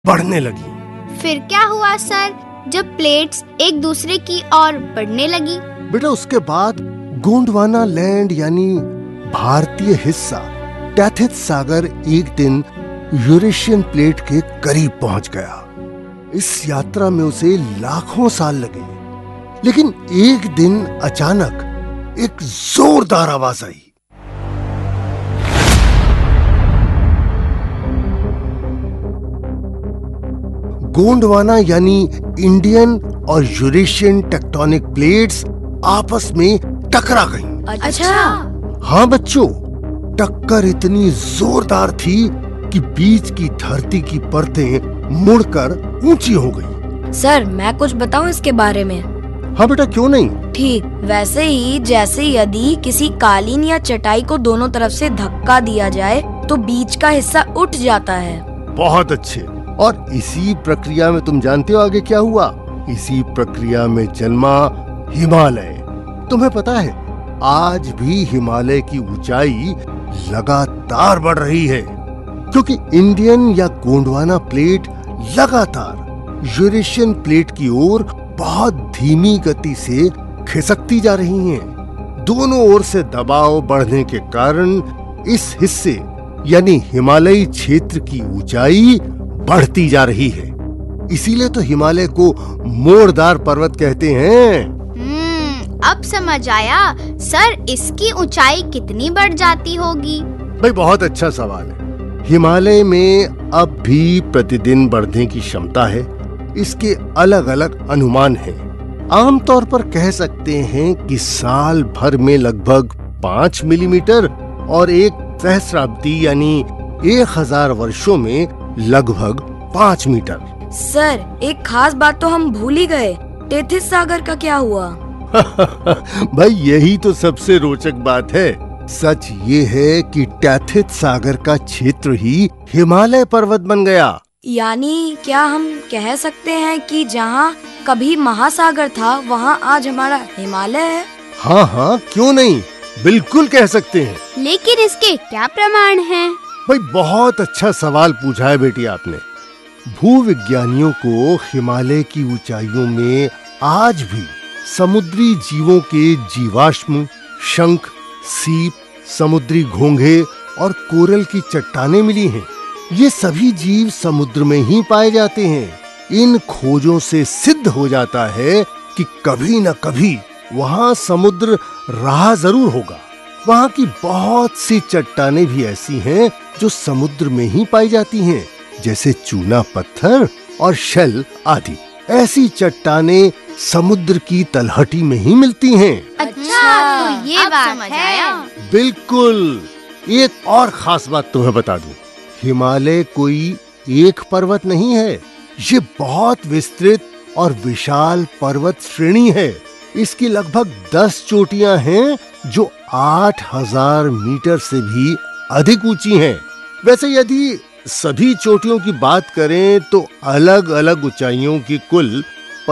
बढ़ने लगी। फिर क्या हुआ सर, जब प्लेट्स एक दूसरे की ओर बढ़ने लगी? बेटा उसके बाद गोंडवाना लैंड यानी भारतीय हिस्सा टैथिस सागर एक दिन यूरेशियन प्लेट के करीब पहुंच गया। इस यात्रा में उसे लाखों साल लगे, लेकिन एक दिन अचानक एक जोरदार आवाज आई। गोंडवाना यानी इंडियन और यूरेशियन टेक्टोनिक प्लेट्स आपस में टकरा गईं। अच्छा। हाँ बच्चों, टक्कर इतनी जोरदार थी कि बीच की धरती की परतें मुड़कर ऊंची हो गई। सर मैं कुछ बताऊं इसके बारे में? हाँ बेटा क्यों नहीं। ठीक वैसे ही जैसे यदि किसी कालीन या चटाई को दोनों तरफ से धक्का दिया जाए तो बीच का हिस्सा उठ जाता है। बहुत अच्छे। और इसी प्रक्रिया में तुम जानते हो आगे क्या हुआ? इसी प्रक्रिया में जन्मा हिमालय। तुम्हें पता है आज भी हिमालय की ऊंचाई लगातार बढ़ रही है, क्योंकि इंडियन या गोंडवाना प्लेट लगातार यूरेशियन प्लेट की ओर बहुत धीमी गति से खिसकती जा रही हैं। दोनों ओर से दबाव बढ़ने के कारण इस हिस्से यानी हिमालयी क्षेत्र की ऊंचाई बढ़ती जा रही है। इसीलिए तो हिमालय को मोड़दार पर्वत कहते हैं। अब समझ आया सर, इसकी ऊंचाई कितनी बढ़ जाती होगी? भाई बहुत अच्छा सवाल है। हिमालय में अब भी प्रतिदिन बढ़ने की क्षमता है। इसके अलग अलग अनुमान हैं। आमतौर पर कह सकते हैं कि साल भर में लगभग 5 मिलीमीटर और एक सहस्राब्दी यानी 1000 वर्षों में लगभग 5 मीटर। सर एक खास बात तो हम भूल ही गए, टैथिस सागर का क्या हुआ? भाई यही तो सबसे रोचक बात है। सच ये है कि टैथिस सागर का क्षेत्र ही हिमालय पर्वत बन गया। यानी क्या हम कह सकते हैं कि जहाँ कभी महासागर था वहाँ आज हमारा हिमालय है? हाँ हाँ क्यों नहीं, बिल्कुल कह सकते हैं। लेकिन इसके क्या प्रमाण हैं? भाई बहुत अच्छा सवाल पूछा है बेटी आपने। भूविज्ञानियों को हिमालय की ऊंचाइयों में आज भी समुद्री जीवों के जीवाश्म, शंख, सीप, समुद्री घोंघे और कोरल की चट्टानें मिली हैं। ये सभी जीव समुद्र में ही पाए जाते हैं। इन खोजों से सिद्ध हो जाता है कि कभी न कभी वहाँ समुद्र रहा जरूर होगा। वहाँ की बहुत सी चट्टानें भी ऐसी हैं जो समुद्र में ही पाई जाती हैं, जैसे चूना पत्थर और शेल आदि। ऐसी चट्टानें समुद्र की तलहटी में ही मिलती हैं। अच्छा, तो ये बात है। बिल्कुल। एक और खास बात तुम्हें बता दूं, हिमालय कोई एक पर्वत नहीं है। ये बहुत विस्तृत और विशाल पर्वत श्रेणी है। इसकी लगभग 10 चोटियां हैं जो 8000 मीटर से भी अधिक ऊंची हैं। वैसे यदि सभी चोटियों की बात करें तो अलग अलग ऊंचाइयों की कुल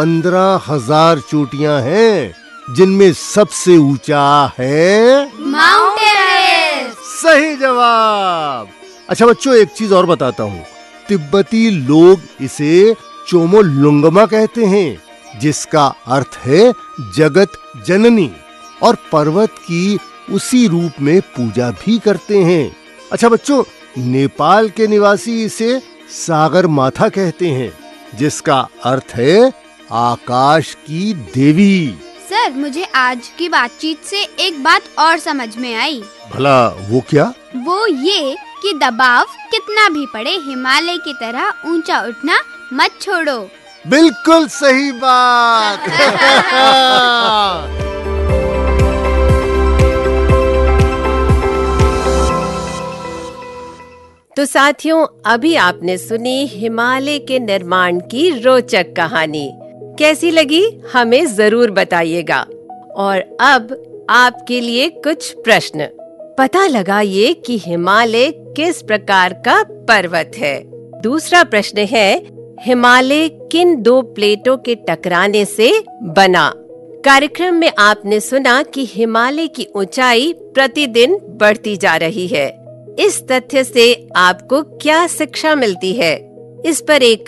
15,000 चोटियां हैं, जिनमें सबसे ऊंचा है माउंट एवरेस्ट। सही जवाब। अच्छा बच्चों एक चीज और बताता हूँ। तिब्बती लोग इसे चोमोलुंगमा कहते हैं, जिसका अर्थ है जगत जननी, और पर्वत की उसी रूप में पूजा भी करते हैं। अच्छा बच्चों, नेपाल के निवासी इसे सागर माथा कहते हैं, जिसका अर्थ है आकाश की देवी। सर मुझे आज की बातचीत से एक बात और समझ में आई। भला वो क्या? वो ये कि दबाव कितना भी पड़े, हिमालय की तरह ऊंचा उठना मत छोड़ो। बिल्कुल सही बात। तो साथियों, अभी आपने सुनी हिमालय के निर्माण की रोचक कहानी। कैसी लगी हमें जरूर बताइएगा। और अब आपके लिए कुछ प्रश्न। पता लगा ये कि हिमालय किस प्रकार का पर्वत है। दूसरा प्रश्न है, हिमालय किन 2 प्लेटों के टकराने से बना। कार्यक्रम में आपने सुना कि हिमालय की ऊंचाई प्रतिदिन बढ़ती जा रही है। इस तथ्य से आपको क्या शिक्षा मिलती है? इस पर एक